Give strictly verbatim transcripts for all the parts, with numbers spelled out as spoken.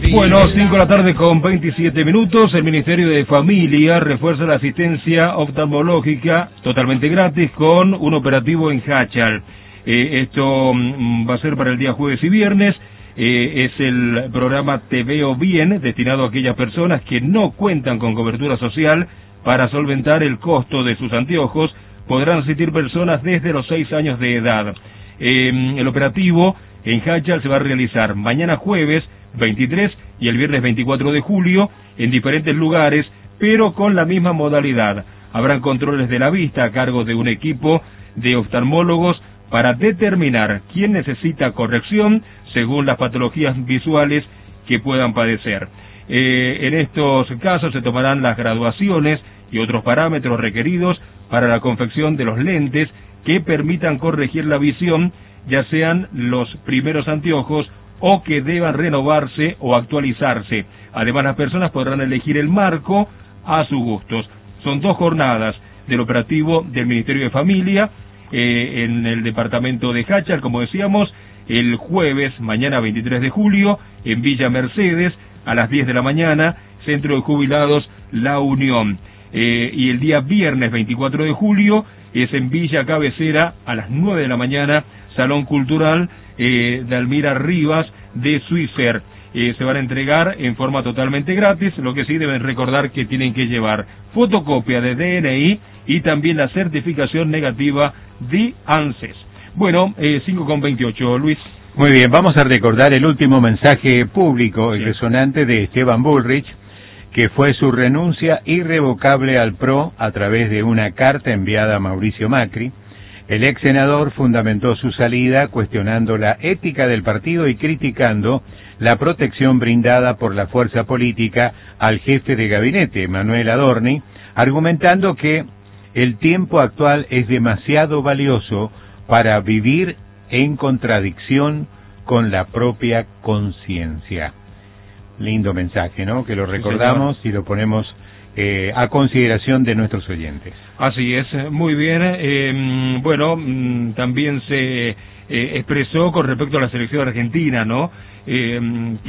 Bueno, cinco de la tarde con veintisiete minutos. El Ministerio de Familia refuerza la asistencia oftalmológica totalmente gratis con un operativo en Hachal. Eh, esto mm, va a ser para el día jueves y viernes. Eh, es el programa Te Veo Bien, destinado a aquellas personas que no cuentan con cobertura social para solventar el costo de sus anteojos. Podrán asistir personas desde los seis años de edad. Eh, el operativo en Hachal se va a realizar mañana jueves veintitrés y el viernes veinticuatro de julio en diferentes lugares, pero con la misma modalidad. Habrán controles de la vista a cargo de un equipo de oftalmólogos para determinar quién necesita corrección según las patologías visuales que puedan padecer. Eh, en estos casos se tomarán las graduaciones y otros parámetros requeridos para la confección de los lentes que permitan corregir la visión, ya sean los primeros anteojos o que deban renovarse o actualizarse. Además, las personas podrán elegir el marco a sus gustos. Son dos jornadas del operativo del Ministerio de Familia eh, en el departamento de Hachal, como decíamos, el jueves, mañana veintitrés de julio, en Villa Mercedes, a las diez de la mañana, Centro de Jubilados La Unión. Eh, y el día viernes veinticuatro de julio es en Villa Cabecera, a las nueve de la mañana, Salón Cultural eh, de Almira Rivas de Suizer. Eh, se van a entregar en forma totalmente gratis, lo que sí deben recordar que tienen que llevar fotocopia de D N I y también la certificación negativa de ANSES. Bueno, eh, cinco con veintiocho, Luis. Muy bien, vamos a recordar el último mensaje público y sí. resonante de Esteban Bullrich, que fue su renuncia irrevocable al P R O a través de una carta enviada a Mauricio Macri. El ex senador fundamentó su salida cuestionando la ética del partido y criticando la protección brindada por la fuerza política al jefe de gabinete, Manuel Adorni, argumentando que el tiempo actual es demasiado valioso para vivir en contradicción con la propia conciencia. Lindo mensaje, ¿no? Que lo recordamos sí, y lo ponemos eh, a consideración de nuestros oyentes. Así es, muy bien. Eh, bueno, también se eh, expresó con respecto a la selección argentina, ¿no? Eh,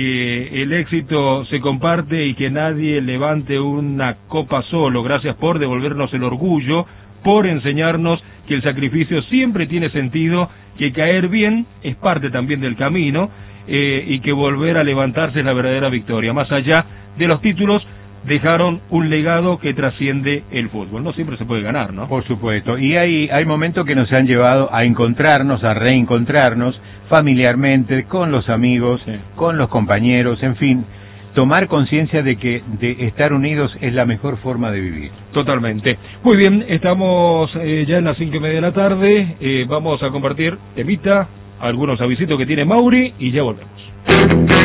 que el éxito se comparte y que nadie levante una copa solo. Gracias por devolvernos el orgullo, por enseñarnos que el sacrificio siempre tiene sentido, que caer bien es parte también del camino. Eh, y que volver a levantarse es la verdadera victoria. Más allá de los títulos, dejaron un legado que trasciende el fútbol. No siempre se puede ganar, ¿no? Por supuesto. Y hay, hay momentos que nos han llevado a encontrarnos, a reencontrarnos familiarmente, con los amigos, sí. con los compañeros, en fin. Tomar conciencia de que de estar unidos es la mejor forma de vivir. Totalmente. Muy bien, estamos eh, ya en las cinco y media de la tarde. Eh, vamos a compartir temita, algunos avisitos que tiene Mauri y ya volvemos.